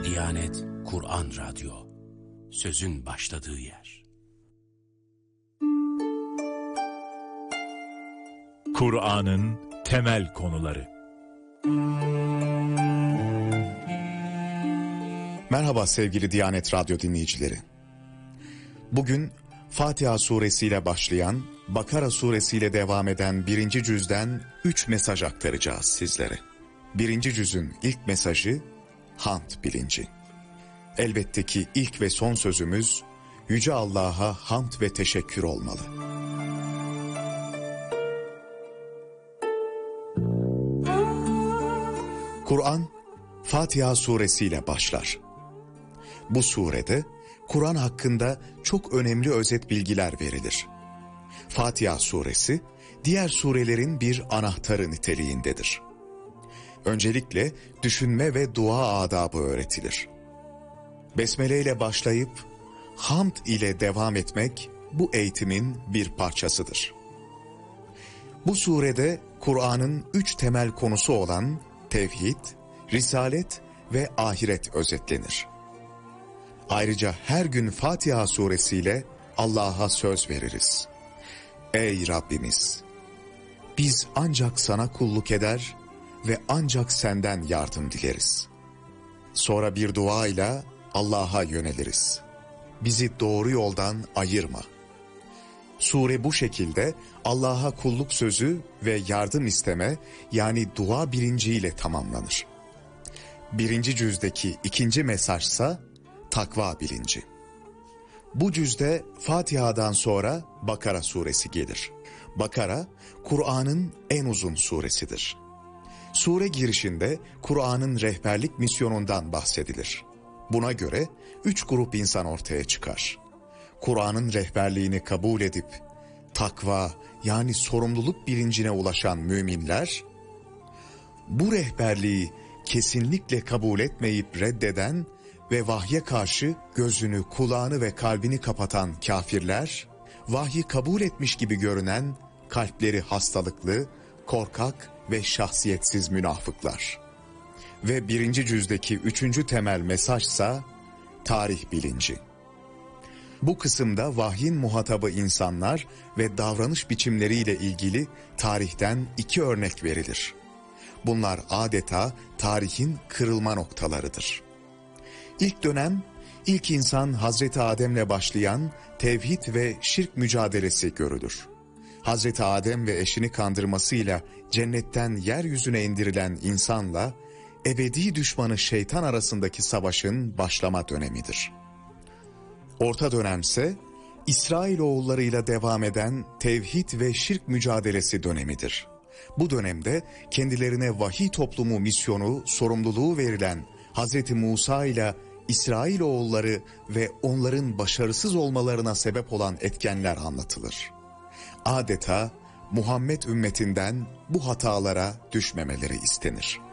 Diyanet Kur'an Radyo, sözün başladığı yer. Kur'an'ın temel konuları. Merhaba sevgili Diyanet Radyo dinleyicileri. Bugün Fatiha suresiyle başlayan, Bakara suresiyle devam eden 1. cüzden 3 mesaj aktaracağız sizlere. 1. cüzün ilk mesajı hamd bilinci. Elbette ki ilk ve son sözümüz Yüce Allah'a hamd ve teşekkür olmalı. Kur'an, Fatiha suresiyle başlar. Bu surede Kur'an hakkında çok önemli özet bilgiler verilir. Fatiha suresi, diğer surelerin bir anahtarı niteliğindedir. Öncelikle düşünme ve dua adabı öğretilir. Besmele ile başlayıp hamd ile devam etmek bu eğitimin bir parçasıdır. Bu surede Kur'an'ın 3 temel konusu olan tevhid, risalet ve ahiret özetlenir. Ayrıca her gün Fatiha suresiyle Allah'a söz veririz. Ey Rabbimiz! Biz ancak sana kulluk eder ve ancak senden yardım dileriz. Sonra bir duayla Allah'a yöneliriz. Bizi doğru yoldan ayırma. Sure bu şekilde Allah'a kulluk sözü ve yardım isteme, yani dua bilinciyle tamamlanır. 1. cüzdeki 2. mesajsa takva bilinci. Bu cüzde Fatiha'dan sonra Bakara suresi gelir. Bakara, Kur'an'ın en uzun suresidir. Sure girişinde Kur'an'ın rehberlik misyonundan bahsedilir. Buna göre 3 grup insan ortaya çıkar. Kur'an'ın rehberliğini kabul edip takva, yani sorumluluk bilincine ulaşan müminler, bu rehberliği kesinlikle kabul etmeyip reddeden ve vahye karşı gözünü, kulağını ve kalbini kapatan kafirler, vahyi kabul etmiş gibi görünen kalpleri hastalıklı, korkak ve şahsiyetsiz münafıklar. Ve 1. cüzdeki 3. temel mesajsa tarih bilinci. Bu kısımda vahyin muhatabı insanlar ve davranış biçimleriyle ilgili tarihten 2 örnek verilir. Bunlar adeta tarihin kırılma noktalarıdır. İlk dönem, ilk insan Hazreti Adem'le başlayan tevhid ve şirk mücadelesi görülür. Hazreti Adem ve eşini kandırmasıyla cennetten yeryüzüne indirilen insanla ebedi düşmanı şeytan arasındaki savaşın başlama dönemidir. Orta dönemse İsrailoğullarıyla devam eden tevhid ve şirk mücadelesi dönemidir. Bu dönemde kendilerine vahiy toplumu misyonu, sorumluluğu verilen Hazreti Musa ile İsrailoğulları ve onların başarısız olmalarına sebep olan etkenler anlatılır. Adeta Muhammed ümmetinden bu hatalara düşmemeleri istenir.